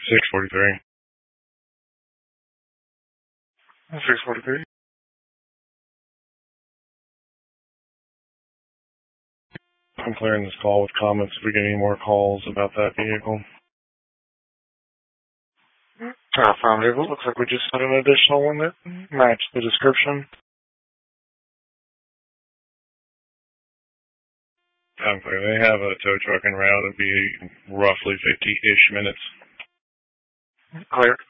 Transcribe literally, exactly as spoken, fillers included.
six forty-three. six forty-three. I'm clearing this call with comments if we get any more calls about that vehicle. Uh, found vehicle. Looks like we just had an additional one that matched the description. I'm clear. They have a tow truck en route. It'd be roughly fifty-ish minutes. Clear.